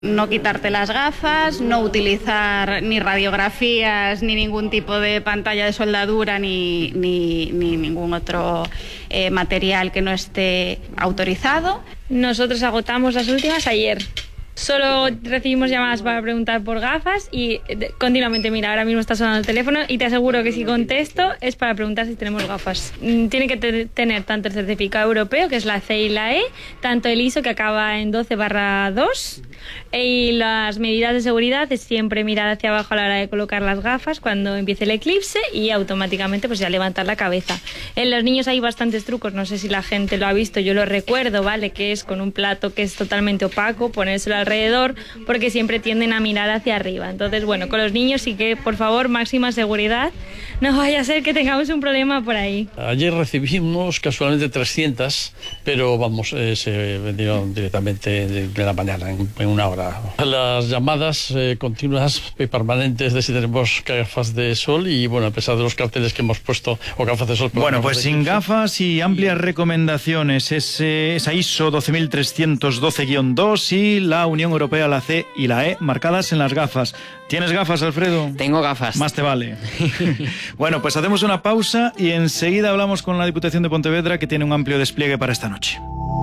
No quitarte las gafas, no utilizar ni radiografías, ni ningún tipo de pantalla de soldadura, ni ningún otro material que no esté autorizado. Nosotros agotamos las últimas ayer. Solo recibimos llamadas para preguntar por gafas y continuamente, mira, ahora mismo está sonando el teléfono y te aseguro que si contesto es para preguntar si tenemos gafas. Tiene que tener tanto el certificado europeo, que es la C y la E, tanto el ISO, que acaba en 12/2, y las medidas de seguridad es siempre mirar hacia abajo a la hora de colocar las gafas cuando empiece el eclipse y automáticamente pues ya levantar la cabeza. En los niños hay bastantes trucos, no sé si la gente lo ha visto, yo lo recuerdo, ¿vale? Que es con un plato que es totalmente opaco, ponérselo alrededor, porque siempre tienden a mirar hacia arriba. Entonces, bueno, con los niños sí que, por favor, máxima seguridad. No vaya a ser que tengamos un problema por ahí. Ayer recibimos casualmente 300, pero vamos, se vendieron directamente de la mañana, en una hora. Las llamadas continuas y permanentes de si tenemos gafas de sol y, bueno, a pesar de los carteles que hemos puesto, o gafas de sol... Bueno, pues sin gafas y amplias recomendaciones, esa ISO 12312-2 y la Unión Europea, la C y la E, marcadas en las gafas. ¿Tienes gafas, Alfredo? Tengo gafas. Más te vale. Bueno, pues hacemos una pausa y enseguida hablamos con la Diputación de Pontevedra, que tiene un amplio despliegue para esta noche.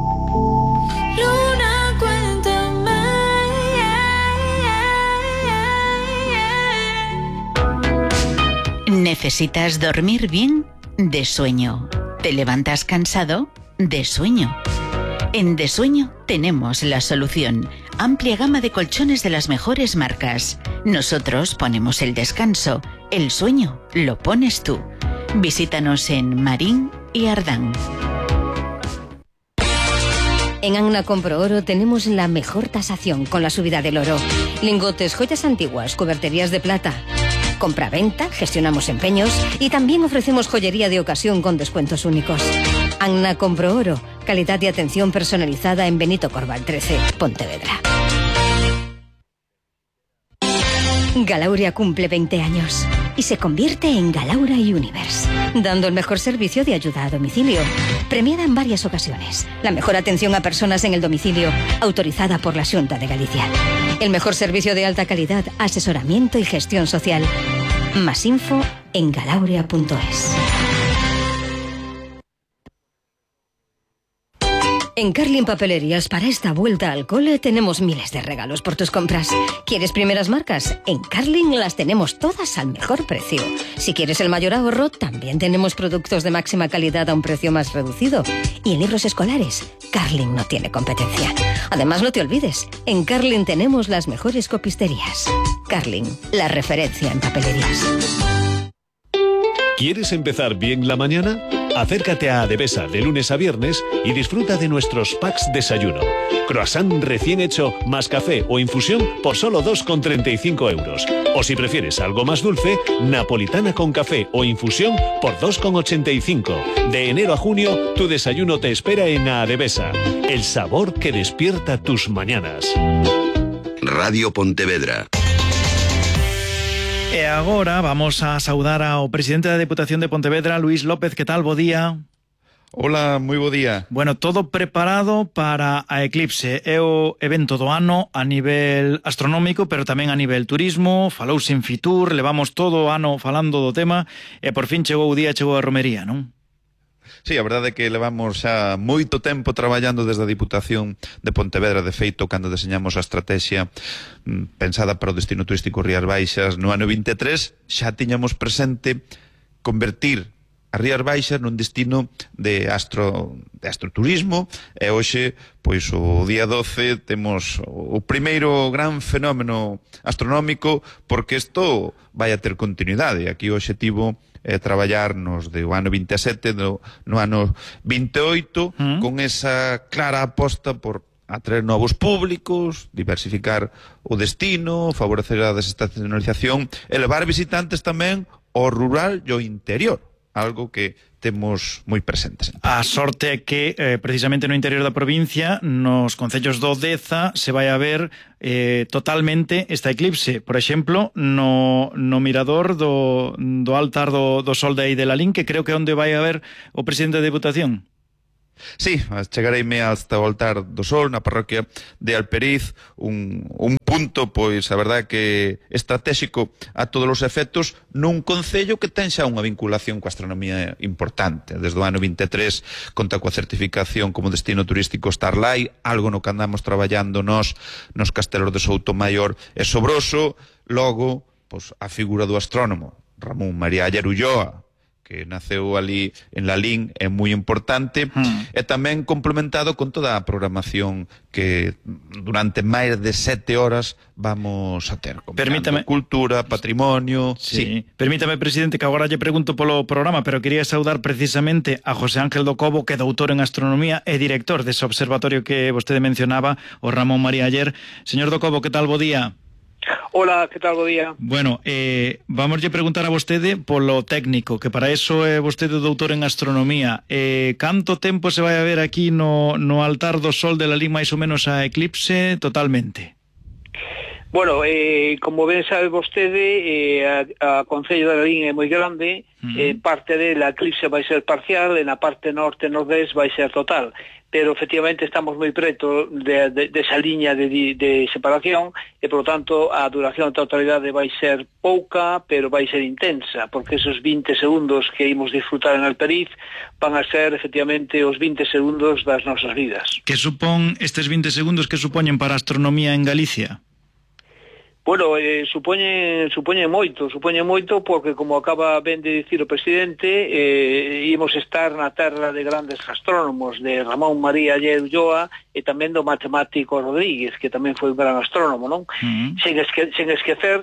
Luna, cuéntame. ¿Necesitas dormir bien? De sueño. ¿Te levantas cansado? De sueño. En De Sueño tenemos la solución. Amplia gama de colchones de las mejores marcas. Nosotros ponemos el descanso. El sueño lo pones tú. Visítanos en Marín y Ardán. En Anna Compro Oro tenemos la mejor tasación con la subida del oro. Lingotes, joyas antiguas, cuberterías de plata. Compra-venta, gestionamos empeños y también ofrecemos joyería de ocasión con descuentos únicos. Anna Compro Oro, calidad y atención personalizada en Benito Corval 13, Pontevedra. Galauria cumple 20 años y se convierte en Galaura Universe, dando el mejor servicio de ayuda a domicilio. Premiada en varias ocasiones, la mejor atención a personas en el domicilio, autorizada por la Xunta de Galicia. El mejor servicio de alta calidad, asesoramiento y gestión social. Más info en galauria.es. En Carlin Papelerías, para esta vuelta al cole, tenemos miles de regalos por tus compras. ¿Quieres primeras marcas? En Carlin las tenemos todas al mejor precio. Si quieres el mayor ahorro, también tenemos productos de máxima calidad a un precio más reducido. Y en libros escolares, Carlin no tiene competencia. Además, no te olvides, en Carlin tenemos las mejores copisterías. Carlin, la referencia en papelerías. ¿Quieres empezar bien la mañana? Acércate a Adevesa de lunes a viernes y disfruta de nuestros packs desayuno. Croissant recién hecho más café o infusión por solo 2,35 euros. O si prefieres algo más dulce, napolitana con café o infusión por 2,85. De enero a junio, tu desayuno te espera en Adevesa. El sabor que despierta tus mañanas. Radio Pontevedra. E agora vamos a saudar ao presidente da Deputación de Pontevedra, Luís López. Que tal? Bo día. Hola, moi bo día. Bueno, todo preparado para a eclipse. É o evento do ano a nivel astronómico, pero tamén a nivel turismo. Falouse en Fitur, levamos todo o ano falando do tema e por fin chegou o día, chegou a romería, non? Sí, a verdade é que levamos xa moito tempo traballando desde a Diputación de Pontevedra. De feito, cando deseñamos a estrategia pensada para o destino turístico Rías Baixas no ano 23, xa tiñamos presente convertir a Rías Baixas nun destino de astroturismo, e hoxe, pois o día 12, temos o primeiro gran fenómeno astronómico, porque isto vai a ter continuidade. Aquí o obxectivo traballar nos do ano 27, no ano 28, con esa clara aposta por atraer novos públicos, diversificar o destino, favorecer a desestacionalización, e levar visitantes tamén ao rural e ao interior, algo que temos moi presentes. A sorte é que precisamente no interior da provincia, nos concellos do Deza, se vai a ver totalmente esta eclipse. Por exemplo, no mirador do altar do Sol de aí de Lalín, que creo que é onde vai a ver o presidente da Deputación. Sí, chegareime hasta o Altar do Sol na parroquia de Alperiz, un punto, pois, a verdade que estratégico a todos os efectos nun concello que ten xa unha vinculación coa astronomía importante. Desde o ano 23 conta coa certificación como destino turístico Starlight, algo no que andamos traballando nos castelos de Soutomaior e Sobroso. Logo, pois, a figura do astrónomo Ramón María Aller Ulloa, que naceu ali en Lalín, é moi importante, e tamén complementado con toda a programación que durante máis de 7 horas vamos a ter. Permítame. Cultura, patrimonio... Sí. Permítame, presidente, que agora lle pregunto polo programa, pero quería saudar precisamente a José Ángel do Cobo, que é doutor en astronomía e director dese observatorio que vostede mencionaba, o Ramón María Aller. Señor do Cobo, que tal, bo día? Hola, que tal, bo día? Bueno, vamos a preguntar a vostede polo técnico, que para eso é vostede doutor en astronomía. Canto tempo se vai a ver aquí no Altar do Sol de Lalín máis ou menos a eclipse totalmente? Bueno, como ben sabe vostede, a Concello de Lalín é moi grande, parte da eclipse vai ser parcial e na parte norte-nordés vai ser total. Pero efectivamente estamos moi preto desa liña de separación e, por lo tanto, a duración da totalidade vai ser pouca, pero vai ser intensa, porque esos 20 segundos que imos disfrutar en Alperiz van a ser, efectivamente, os 20 segundos das nosas vidas. Que supón estes 20 segundos que supoñen para a astronomía en Galicia? Bueno, supoñe moito porque, como acaba ben de dicir o presidente, ímos estar na terra de grandes astrónomos, de Ramón María Aller Ulloa e tamén do matemático Rodríguez, que tamén foi un gran astrónomo, non? Sen esquecer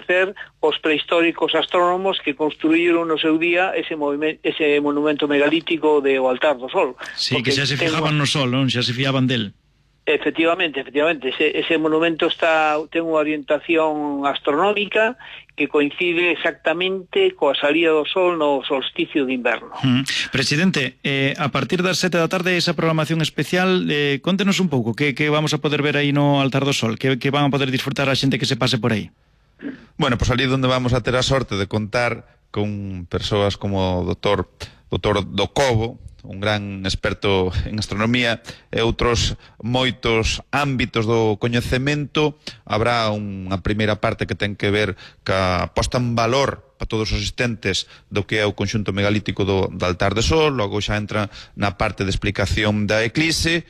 os prehistóricos astrónomos que construíron no seu día ese monumento megalítico de o Altar do Sol. Sí, que xa se fijaban no Sol, non? Xa se fiaban del. Efectivamente, ese monumento ten unha orientación astronómica que coincide exactamente coa salida do Sol no solsticio de inverno. Presidente, a partir das 7 da tarde esa programación especial, contenos un pouco que vamos a poder ver aí no Altar do Sol, que van a poder disfrutar a xente que se pase por aí. Bueno, pois ali onde vamos a ter a sorte de contar con persoas como o doutor do Cobo, un gran experto en astronomía e outros moitos ámbitos do coñecemento. Habrá unha primeira parte que ten que ver ca posta en valor para todos os asistentes do que é o conxunto megalítico do Altar do Sol. Logo xa entra na parte de explicación da eclipse,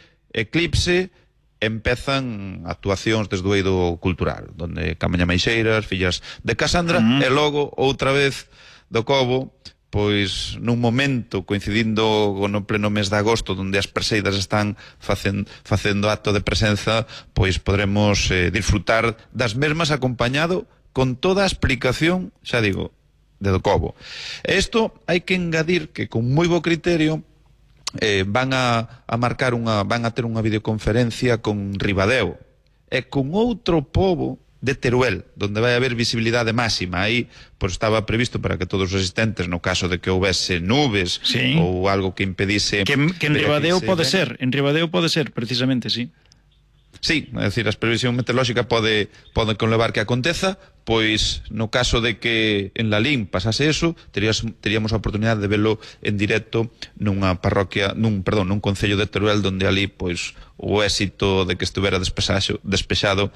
empezan actuacións desde o eido cultural, donde Camaña Meixeiras, Fillas de Casandra, e logo outra vez do Cobo, pois nun momento coincidindo no pleno mes de agosto, onde as perseidas están facendo acto de presenza, pois podremos disfrutar das mesmas acompañado con toda a explicación, xa digo, de do Cobo. Isto hai que engadir que con moi bo criterio van a ter unha videoconferencia con Ribadeo e con outro pobo de Teruel, donde vai haber visibilidade máxima. Aí, pois, estaba previsto para que todos os asistentes, no caso de que houvese nubes ou algo que impedise... Que en Ribadeo pode ser, precisamente, sí. Sí, é dicir, a previsión meteorolóxica pode conlevar que aconteza, pois no caso de que en Lalín pasase eso, teríamos a oportunidade de velo en directo nunha parroquia, nun concello de Teruel, donde ali, pois, o éxito de que estuvera despexado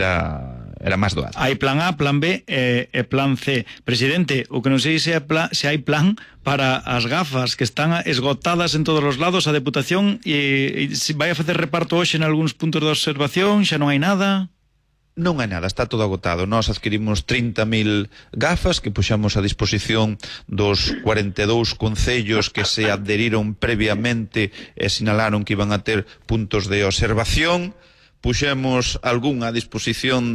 era máis doado. Hai plan A, plan B e plan C. Presidente, o que non sei se hai plan para as gafas que están esgotadas en todos os lados. A Deputación vai a facer reparto hoxe en algúns puntos de observación, xa non hai nada... Non hai nada, está todo agotado. Nós adquirimos 30.000 gafas que puxamos a disposición dos 42 concellos que se adheriron previamente e sinalaron que iban a ter puntos de observación. Puxemos algún a disposición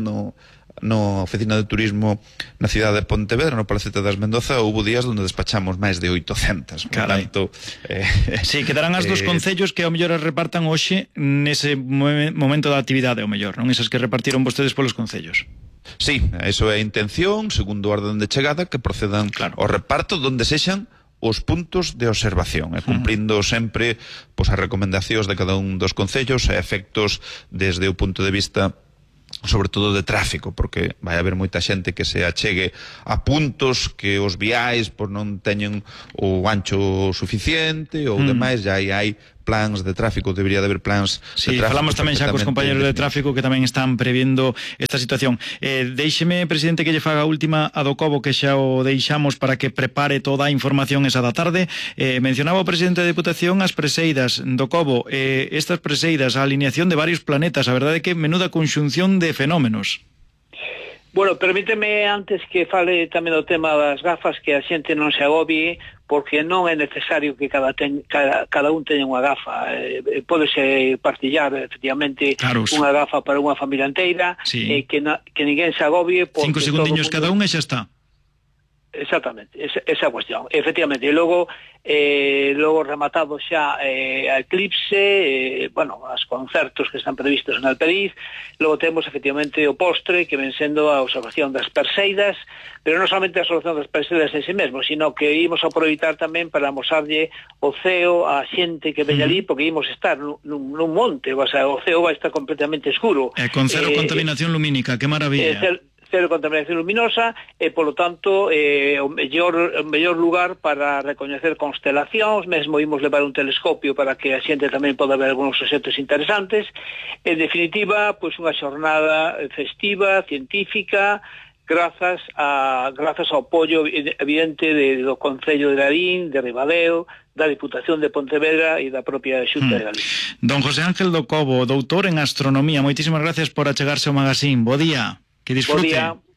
no Oficina de Turismo na cidade de Pontevedra, no Palacete das Mendoza. Houve días onde despachamos máis de 800. Tanto, sí, quedarán as dos concellos que ao mellor as repartan hoxe nese momento da actividade, ao mellor, non esas que repartiron vostedes polos concellos. Sí, eso é a intención, segundo a orden de chegada, que procedan ao reparto donde sexan os puntos de observación, cumprindo sempre as recomendacións de cada un dos concellos e efectos desde o punto de vista sobre todo de tráfico, porque vai haber moita xente que se achegue a puntos que os viais non teñen o ancho suficiente ou demais, já hai plans de tráfico, debería de haber plans sí, de tráfico. Falamos tamén xa cos compañeros de tráfico que tamén están previendo esta situación. Déixeme, presidente, que lle faga a última a do Cobo, que xa o deixamos para que prepare toda a información esa da tarde. Mencionaba o presidente da Deputación as preseidas do Cobo. Estas preseidas, a alineación de varios planetas, a verdade é que menuda conxunción de fenómenos. Bueno, permíteme antes que fale tamén do tema das gafas, que a xente non se agobie, porque non é necesario que cada un teña unha gafa. Pódese partillar, efectivamente, claro, unha gafa para unha familia inteira, sí. Que ninguén se agobie. 5 segundiños cada un e xa está. Exactamente, esa cuestión. Efectivamente, e logo rematado xa a Eclipse, as concertos que están previstos en Alperiz, logo temos efectivamente o postre que ven sendo a observación das Perseidas, pero non solamente a observación das Perseidas en sí mesmo, sino que ímos aproveitar tamén para amosarlle o ceo a xente que ven ali, porque ímos estar nun monte, o sea, o ceo vai estar completamente escuro. Con cero contaminación lumínica, que maravilla. Cero contaminación luminosa e, polo tanto, o mellor lugar para recoñecer constelacións. Mesmo imos levar un telescopio para que a xente tamén poda ver algúns obxectos interesantes. En definitiva, pois unha xornada festiva, científica, grazas ao apoio evidente do Concello de Lalín, de Ribadeo, da Diputación de Pontevedra e da propia Xunta de Galicia. Don José Ángel do Cobo, doutor en astronomía, moitísimas gracias por achegarse ao magazín. Bo día. Que disfrute.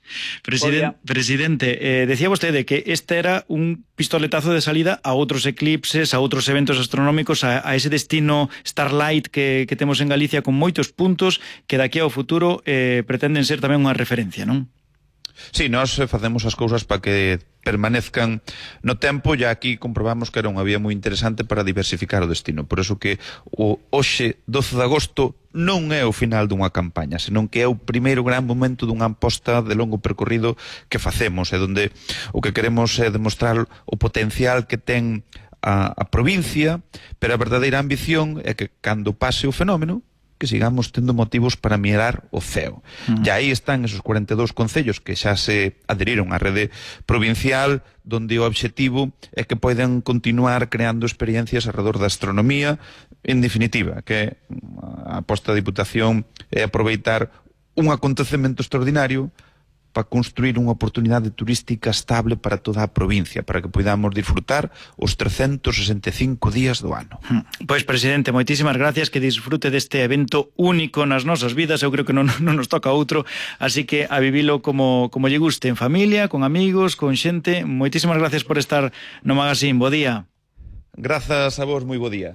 Presidente, decía vostede que este era un pistoletazo de salida a outros eclipses, a outros eventos astronómicos, a ese destino Starlight que temos en Galicia con moitos puntos que daqui ao futuro pretenden ser tamén unha referencia, non? Sí, nós facemos as cousas para que permanezcan no tempo, e aquí comprobamos que era unha vía moi interesante para diversificar o destino. Por eso que o hoxe, 12 de agosto, non é o final dunha campaña, senón que é o primeiro gran momento dunha aposta de longo percorrido que facemos, e donde o que queremos é demostrar o potencial que ten a provincia, pero a verdadeira ambición é que cando pase o fenómeno, que sigamos tendo motivos para mirar o ceo. E aí están esos 42 concellos que xa se adheriron á rede provincial, donde o obxectivo é que poden continuar creando experiencias alrededor da astronomía. En definitiva, que a aposta da Diputación é aproveitar un acontecemento extraordinario para construir unha oportunidade turística estable para toda a provincia, para que podamos disfrutar os 365 días do ano. Pois, presidente, moitísimas gracias, que disfrute deste evento único nas nosas vidas. Eu creo que non nos toca outro, así que a vivilo como lle guste, en familia, con amigos, con xente. Moitísimas gracias por estar no magazín. Bo día. Grazas a vos, moi bo día.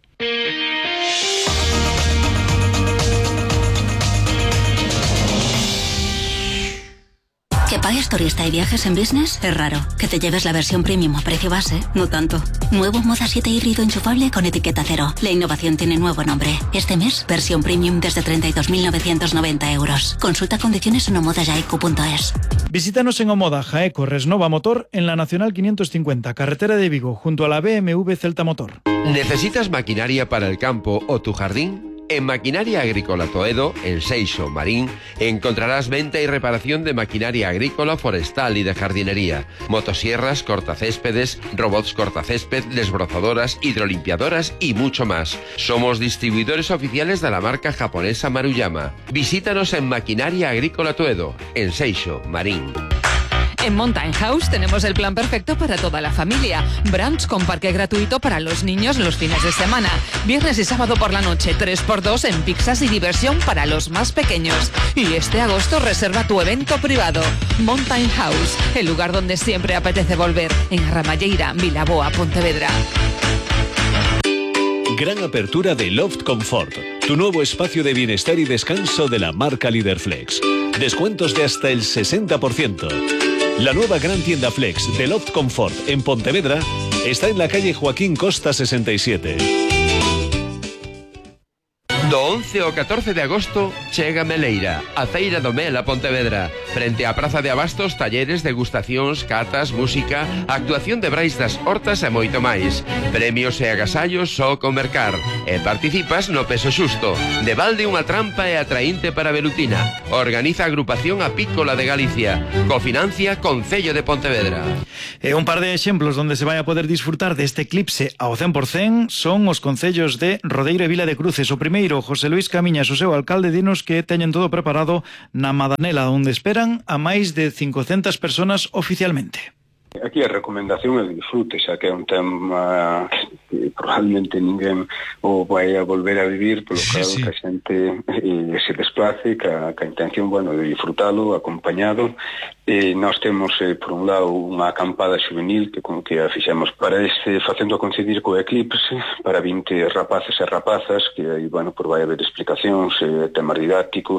Que pagues turista y viajes en business es raro. Que te lleves la versión premium a precio base, no tanto. Nuevo Moda 7 híbrido enchufable con etiqueta cero. La innovación tiene nuevo nombre. Este mes, versión premium desde 32.990 euros. Consulta condiciones en omodajaico.es. Visítanos en Omoda Jaeco Resnova Motor en la Nacional 550, carretera de Vigo, junto a la BMW Celta Motor. ¿Necesitas maquinaria para el campo o tu jardín? En Maquinaria Agrícola Toedo, en Seixo, Marín, encontrarás venta y reparación de maquinaria agrícola, forestal y de jardinería, motosierras, cortacéspedes, robots cortacésped, desbrozadoras, hidrolimpiadoras y mucho más. Somos distribuidores oficiales de la marca japonesa Maruyama. Visítanos en Maquinaria Agrícola Toedo, en Seixo, Marín. En Mountain House tenemos el plan perfecto para toda la familia. Brunch con parque gratuito para los niños los fines de semana. Viernes y sábado por la noche, 3x2 en pizzas y diversión para los más pequeños. Y este agosto reserva tu evento privado. Mountain House, el lugar donde siempre apetece volver. En Arramalleira, Vilaboa, Pontevedra. Gran apertura de Loft Comfort, tu nuevo espacio de bienestar y descanso de la marca Liderflex. Descuentos de hasta el 60%. La nueva gran tienda Flex de Loft Comfort en Pontevedra está en la calle Joaquín Costa 67. Don 11 ao 14 de agosto chega Meleira, a Feira do Mel a Pontevedra. Frente á Praza de Abastos, talleres, degustacións, catas, música, actuación de Brais das Hortas e moito máis. Premios e agasallos só con mercar. E participas no peso xusto. De balde unha trampa e atraínte para Velutina. Organiza a agrupación Apícola de Galicia. Cofinancia Concello de Pontevedra. E un par de exemplos donde se vai a poder disfrutar deste eclipse ao 100% son os concellos de Rodeiro e Vila de Cruces. O primeiro, José Luis Camiñas, o seu alcalde, dinos que teñen todo preparado na Madanela, onde esperan a máis de 500 personas oficialmente. Aquí a recomendación é disfrute, xa que é un tema que probablemente ninguén o vai a volver a vivir, polo que a xente se desplace ca intención, de disfrutalo acompañado. Nós temos, por un lado, unha acampada juvenil que a fixemos para facendo coincidir co eclipse para 20 rapaces e rapazas que aí, vai haber explicacións, temas didácticos,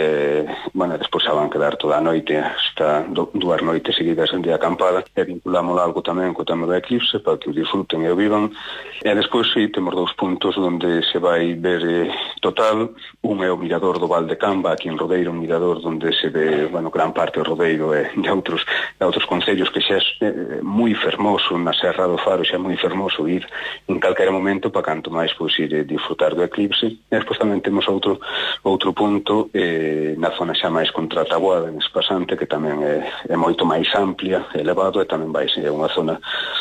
despois xa van quedar toda a noite, hasta 2 noites seguidas de acampada, e vinculamos algo tamén co tema do eclipse para que o disfruten e o vivan. E despois temos 2 puntos onde se vai ver total. Un é o mirador do Val de Camba, aquí en Rodeiro, un mirador onde se ve, gran parte do Rodeiro e de outros concellos, que xa é moi fermoso, na Serra do Faro xa é moi fermoso ir en calquera momento para canto máis ir disfrutar do eclipse. E despois tamén temos outro punto na zona xa máis contra a Taboada, en Espasante, que tamén é moito máis amplia, elevado, e tamén vai ser unha zona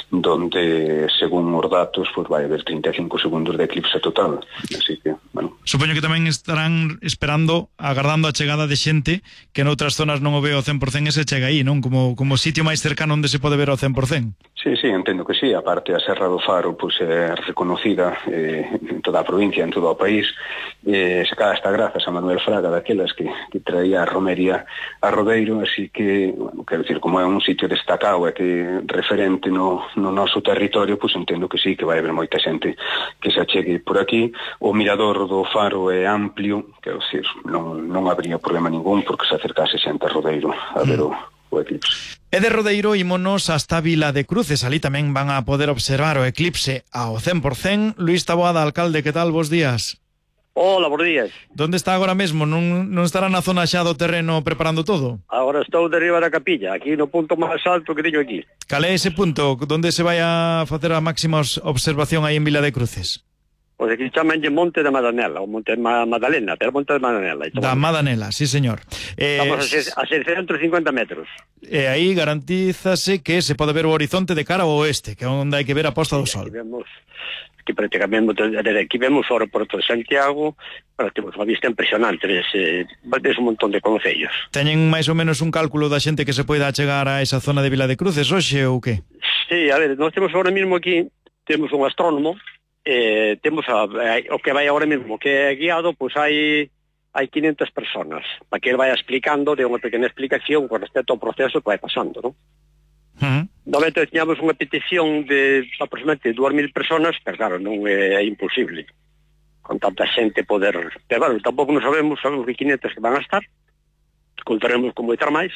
donde, según os datos, vai haber 35 segundos de eclipse total. Así que, Supoño que tamén estarán agardando a chegada de xente que noutras zonas non o veo ao 100% e se chega aí, non? Como sitio máis cercano onde se pode ver ao 100%. Sí, entendo que sí. A parte, a Serra do Faro é reconocida en toda a provincia, en todo o país. Se cada está grazas a Manuel Fraga, daquelas que traía a romería a Rodeiro, así que, quero dicir, como é un sitio destacado e que referente no noso territorio, entendo que sí, que vai haber moita xente que se achegue por aquí. O mirador do Faro é amplio, quero dicir, non habría problema ningún porque se acercase xente a Rodeiro a ver o eclipse. E de Rodeiro ímonos hasta Vila de Cruces. Ali tamén van a poder observar o eclipse ao 100%. Luís Taboada, alcalde, que tal? Bos días. Hola, bons días. Donde está agora mesmo? Non estará na zona xa do terreno preparando todo? Agora estou derriba da capilla, aquí no punto máis alto que teño aquí. Cal é ese punto donde se vai a facer a máxima observación aí en Vila de Cruces? Pois aquí chamanlle Monte da Madanela, o Monte Madalena, pero Monte da Madanela. Da Madanela, sí, señor. Estamos a 650 metros. E aí garantízase que se pode ver o horizonte de cara ao oeste, que é onde hai que ver a posta do sol. Aquí prácticamente, desde aquí vemos o aeroporto de Santiago, temos unha vista impresionante, ves un montón de concellos. Teñen máis ou menos un cálculo da xente que se poida chegar a esa zona de Vila de Cruces hoxe ou que? Sí, a ver, nós temos agora mesmo aquí, temos un astrónomo, temos o que vai agora mesmo, que é guiado, pois hai 500 personas, para que ele vai explicando, de unha pequena explicación con respecto ao proceso que vai pasando, non? Normalmente teñamos unha petición de aproximadamente 2.000 personas, pero claro, non é imposible con tanta xente poder, pero bueno, tampouco non sabemos que 500 que van a estar, contaremos con moitar máis,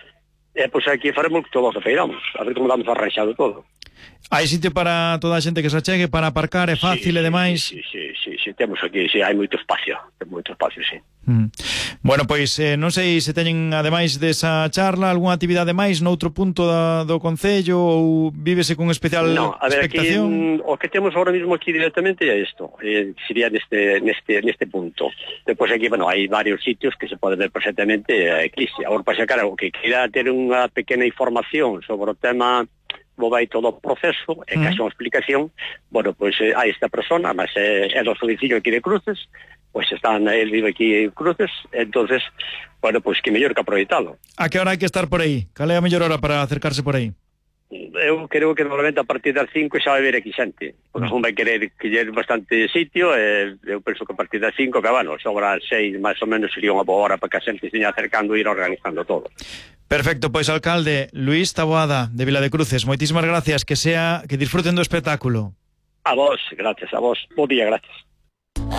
e pois aquí faremos todo o que feiramos, a ver como damos arranxado todo. Hai sitio para toda a xente que se achegue, para aparcar, é fácil e demais? Sí, temos aquí, hai moito espacio, sí. Bueno, pois non sei se teñen, ademais desa charla, algunha actividade máis noutro punto do concello ou vívese con especial expectación? Aquí, o que temos ahora mismo aquí directamente é isto, sería neste punto. Depois aquí, hai varios sitios que se pode ver perfectamente a eclipse. Agora, para sacar o que queira ter unha pequena información sobre o tema, vai todo o proceso, e que haxa unha explicación, hai esta persona, mas é do domicilio aquí de Cruces, ele vive aquí en Cruces, entonces, que mellor que aproveitalo. A que hora hai que estar por aí? Cal é a mellor hora para acercarse por aí? Eu creo que normalmente a partir das 5 xa vai ver aquí xente, porque non vai querer bastante sitio, e eu penso que a partir das 5, que sobre as 6 máis ou menos sería unha boa hora para que a xente se acercando e ir organizando todo. Perfecto, pois alcalde Luís Taboada de Vila de Cruces, moitísimas gracias, que disfruten do espectáculo. A vos, gracias, a vos. Bo día, gracias.